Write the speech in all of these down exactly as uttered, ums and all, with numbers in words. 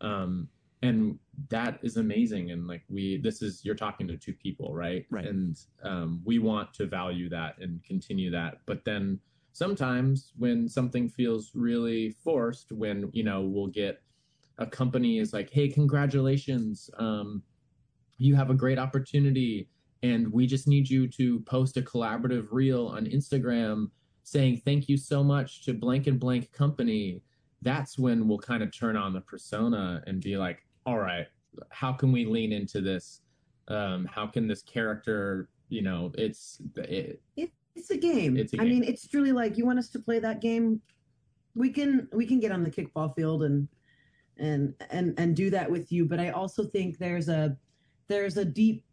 Um, and that is amazing. And like we, this is, you're talking to two people, right? Right. And um, we want to value that and continue that. But then sometimes when something feels really forced, when, you know, we'll get a company is like, hey, congratulations. Um, you have a great opportunity and we just need you to post a collaborative reel on Instagram saying thank you so much to blank and blank company. That's when we'll kind of turn on the persona and be like, all right, how can we lean into this? Um, how can this character, you know, it's it, It, it's a game. it's a I game. mean, it's truly like you want us to play that game. We can we can get on the kickball field and and and and do that with you. But I also think there's a there's a deep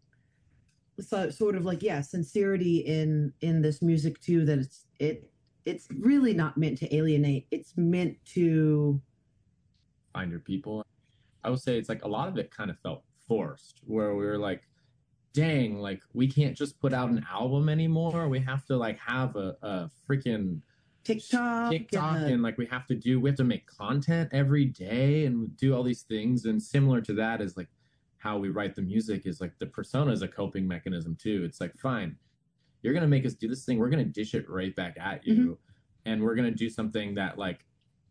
so, sort of like yeah sincerity in in this music too. That it's it it's really not meant to alienate. It's meant to Find your people. I would say it's like a lot of it kind of felt forced, where we were like, dang, like we can't just put out an album anymore. We have to like have a, a freaking TikTok, TikTok and, the, and like we have to do we have to make content every day and do all these things. And similar to that is like how we write the music is like the persona is a coping mechanism too. It's like, fine, you're gonna make us do this thing, we're gonna dish it right back at you, mm-hmm. and we're gonna do something that like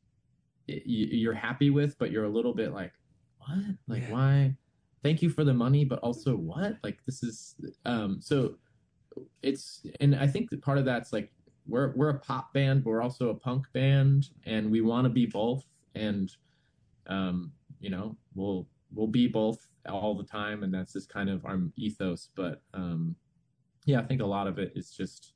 y- you're happy with, but you're a little bit like, what? Like, yeah. Why? Thank you for the money, but also what? Like, this is um. So it's, and I think that part of that's like we're we're a pop band, but we're also a punk band, and we want to be both. And um, you know, we'll we'll be both all the time, and that's just kind of our ethos. But um, yeah, I think a lot of it is just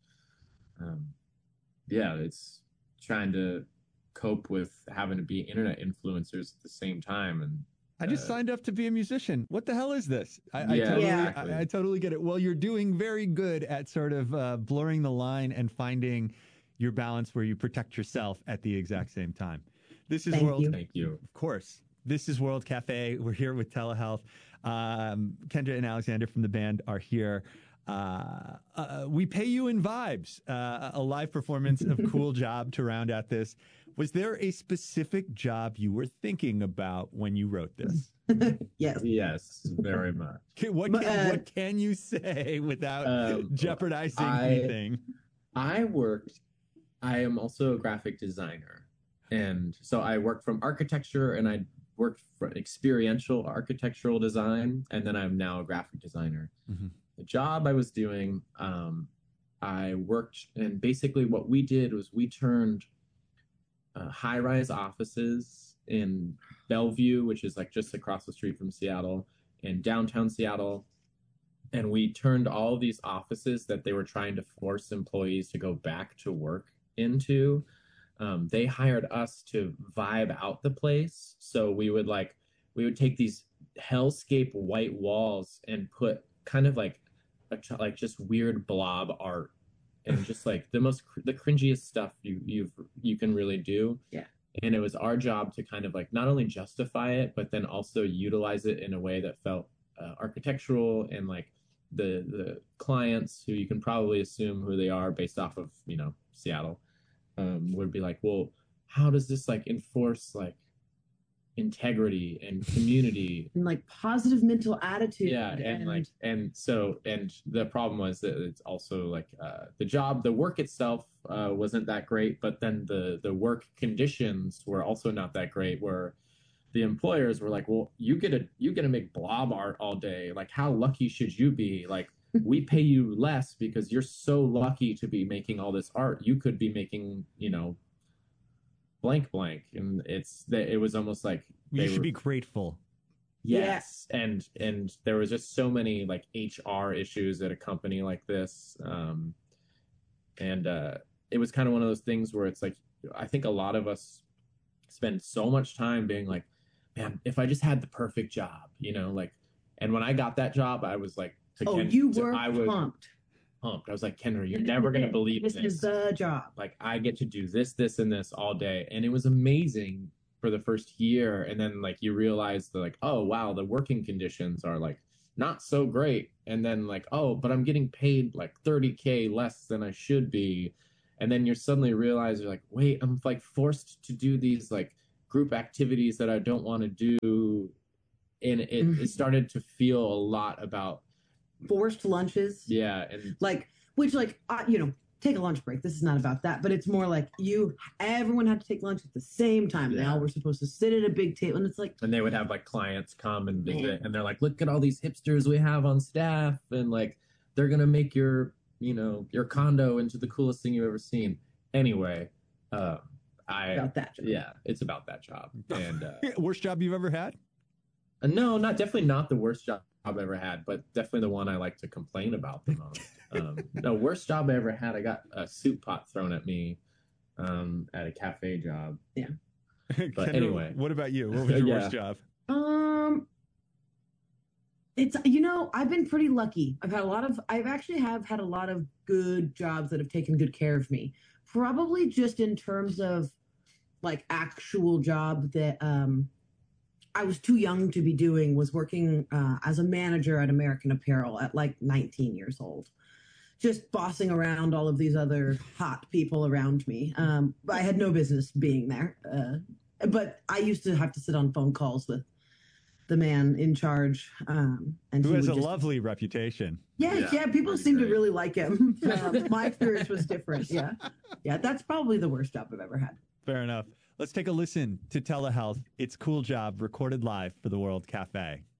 um, yeah, it's trying to cope with having to be internet influencers at the same time. And I just uh, signed up to be a musician. What the hell is this? I, yeah, I totally, exactly. I, I totally get it. Well, you're doing very good at sort of uh, blurring the line and finding your balance where you protect yourself at the exact same time. This is Thank World. You. Thank you. Of course. This is World Cafe. We're here with Telehealth. Um, Kendra and Alexander from the band are here. Uh, uh, we pay you in vibes. Uh, a live performance of Cool Job to round out this. Was there a specific job you were thinking about when you wrote this? Yes. Yes, very much. What can, uh, what can you say without um, jeopardizing I, anything? I worked, I am also a graphic designer. And so I worked from architecture and I worked for experiential architectural design. And then I'm now a graphic designer. Mm-hmm. The job I was doing, um, I worked, and basically what we did was we turned uh, high-rise offices in Bellevue, which is like just across the street from Seattle, in downtown Seattle, and we turned all of these offices that they were trying to force employees to go back to work into. Um, they hired us to vibe out the place. So we would like, we would take these hellscape white walls and put kind of like, a, like just weird blob art and just like the most, the cringiest stuff you you've, you can really do. Yeah. And it was our job to kind of like not only justify it, but then also utilize it in a way that felt uh, architectural, and like the the clients, who you can probably assume who they are based off of, you know, Seattle, um, would be like, well, how does this like enforce like integrity and community and like positive mental attitude? Yeah, and, and like and so and the problem was that it's also like uh, the job, the work itself uh, wasn't that great, but then the the work conditions were also not that great. Where the employers were like, well, you get to you get to make blob art all day. Like, how lucky should you be? Like, we pay you less because you're so lucky to be making all this art. You could be making, you know, blank blank. And it's that it was almost like you should were, be grateful. Yes. Yeah. And and there was just so many like H R issues at a company like this. Um and uh it was kind of one of those things where it's like, I think a lot of us spend so much time being like, man, if I just had the perfect job, you know, like, and when I got that job, I was like, to oh, Ken, you were to, I was pumped. pumped. I was like, Kendra, you're never going to believe this. This is the job. Like, I get to do this, this, and this all day. And it was amazing for the first year. And then like, you realize that like, oh, wow, the working conditions are like not so great. And then like, oh, but I'm getting paid like thirty K less than I should be. And then you're suddenly realize you're like, wait, I'm like forced to do these like group activities that I don't want to do. and it, it started to feel a lot about Forced lunches. yeah, and Like, which, like, uh, you know, take a lunch break. This is not about that, but it's more like you, everyone had to take lunch at the same time. They Yeah. all were supposed to sit at a big table, and it's like, and they would have like clients come and Man. visit, and they're like, look at all these hipsters we have on staff, and like they're gonna make your you know your condo into the coolest thing you've ever seen. Anyway, uh, I about that. Job. yeah, it's about that job, and uh, Worst job you've ever had? Uh, no, not definitely not the worst job I've ever had, but definitely the one I like to complain about the most. Um, no, worst job I ever had, I got a soup pot thrown at me um, at a cafe job. But Kendra, anyway. what about you? What was your Yeah. worst job? Um, it's you know I've been pretty lucky. I've had a lot of. I've actually have had a lot of good jobs that have taken good care of me. Probably just in terms of like actual job that um I was too young to be doing was working uh, as a manager at American Apparel at like nineteen years old. Just bossing around all of these other hot people around me. Um, I had no business being there. Uh, but I used to have to sit on phone calls with the man in charge. Um, and Who he has a would just- lovely reputation. Yeah, Yeah, yeah, people pretty seem to great. really like him. Um, my experience was different. Yeah. Yeah, that's probably the worst job I've ever had. Fair enough. Let's take a listen to Telehealth. It's Cool Job, recorded live for the World Cafe.